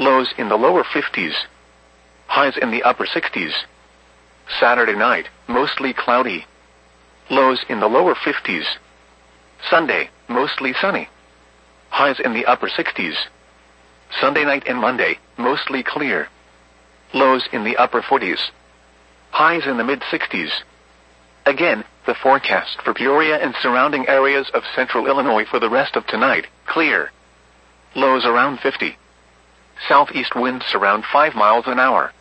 Lows in the lower 50s. Highs in the upper 60s. Saturday night, mostly cloudy. Lows in the lower 50s. Sunday, mostly sunny. Highs in the upper 60s. Sunday night and Monday, mostly clear. Lows in the upper 40s. Highs in the mid-60s. Again, the forecast for Peoria and surrounding areas of central Illinois for the rest of tonight, clear. Lows around 50. Southeast winds around 5 miles an hour.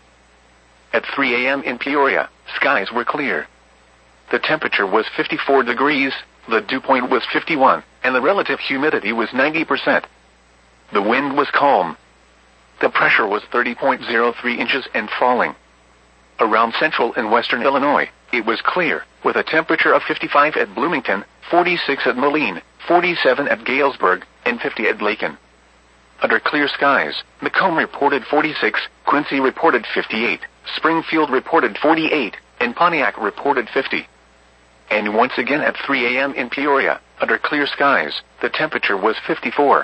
At 3 a.m. in Peoria, skies were clear. The temperature was 54 degrees, the dew point was 51, and the relative humidity was 90%. The wind was calm. The pressure was 30.03 inches and falling. Around central and western Illinois, it was clear, with a temperature of 55 at Bloomington, 46 at Moline, 47 at Galesburg, and 50 at Lakin. Under clear skies, Macomb reported 46, Quincy reported 58, Springfield reported 48, and Pontiac reported 50. And once again at 3 a.m. in Peoria, under clear skies, the temperature was 54.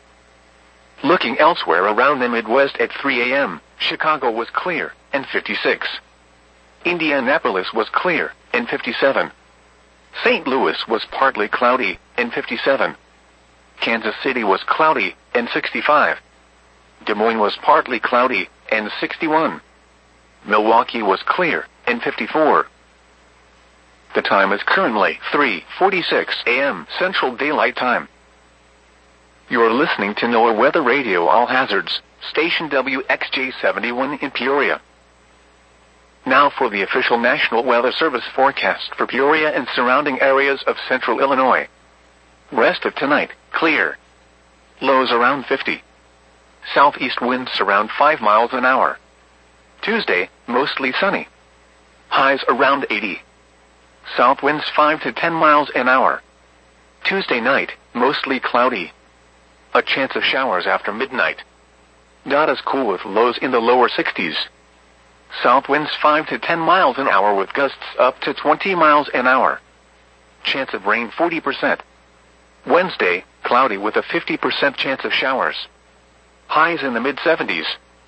Looking elsewhere around the Midwest at 3 a.m., Chicago was clear, and 56. Indianapolis was clear, and 57. St. Louis was partly cloudy, and 57. Kansas City was cloudy, and 65. Des Moines was partly cloudy, and 61. Milwaukee was clear, and 54. The time is currently 3:46 a.m. Central Daylight Time. You're listening to NOAA Weather Radio All Hazards, station WXJ71 in Peoria. Now for the official National Weather Service forecast for Peoria and surrounding areas of central Illinois. Rest of tonight, clear. Lows around 50. Southeast winds around 5 miles an hour. Tuesday, mostly sunny. Highs around 80. South winds 5 to 10 miles an hour. Tuesday night, mostly cloudy. A chance of showers after midnight. Not as cool with lows in the lower 60s. South winds 5 to 10 miles an hour with gusts up to 20 miles an hour. Chance of rain 40%. Wednesday, cloudy with a 50% chance of showers. Highs in the mid-70s.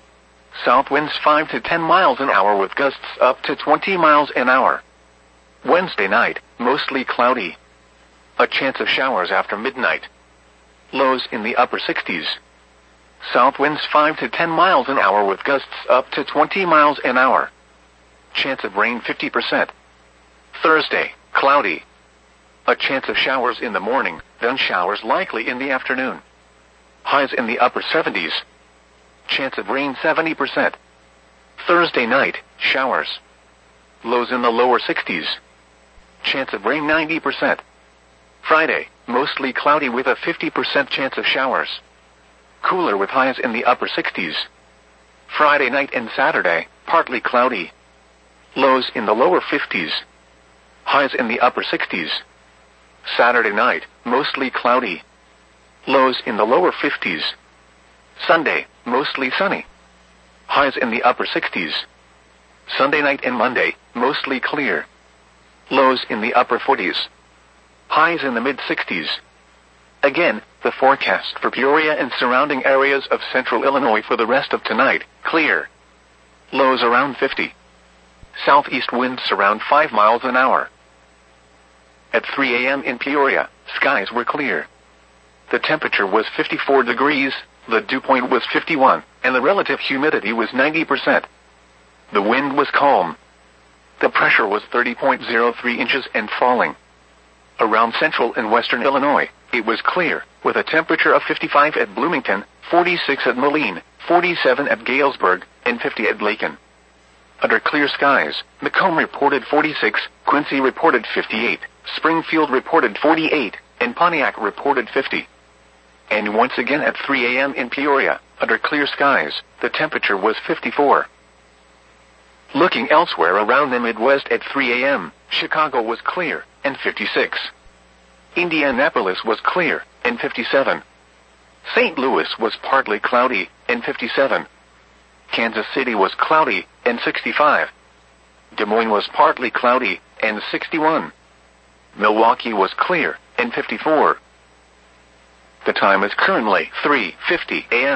South winds 5 to 10 miles an hour with gusts up to 20 miles an hour. Wednesday night, mostly cloudy. A chance of showers after midnight. Lows in the upper 60s. South winds 5 to 10 miles an hour with gusts up to 20 miles an hour. Chance of rain 50%. Thursday, cloudy. A chance of showers in the morning, then showers likely in the afternoon. Highs in the upper 70s. Chance of rain 70%. Thursday night, showers. Lows in the lower 60s. Chance of rain 90%. Friday, mostly cloudy with a 50% chance of showers. Cooler with highs in the upper 60s. Friday night and Saturday, partly cloudy. Lows in the lower 50s. Highs in the upper 60s. Saturday night, mostly cloudy. Lows in the lower 50s. Sunday, mostly sunny. Highs in the upper 60s. Sunday night and Monday, mostly clear. Lows in the upper 40s. Highs in the mid-60s. Again, the forecast for Peoria and surrounding areas of central Illinois for the rest of tonight, clear. Lows around 50. Southeast winds around 5 miles an hour. At 3 a.m. in Peoria, skies were clear. The temperature was 54 degrees, the dew point was 51, and the relative humidity was 90%. The wind was calm. The pressure was 30.03 inches and falling. Around central and western Illinois, it was clear, with a temperature of 55 at Bloomington, 46 at Moline, 47 at Galesburg, and 50 at Lakin. Under clear skies, Macomb reported 46, Quincy reported 58, Springfield reported 48, and Pontiac reported 50. And once again at 3 a.m. in Peoria, under clear skies, the temperature was 54. Looking elsewhere around the Midwest at 3 a.m., Chicago was clear, and 56. Indianapolis was clear, and 57. St. Louis was partly cloudy, and 57. Kansas City was cloudy, and 65. Des Moines was partly cloudy, and 61. Milwaukee was clear, and 54. The time is currently 3:50 a.m.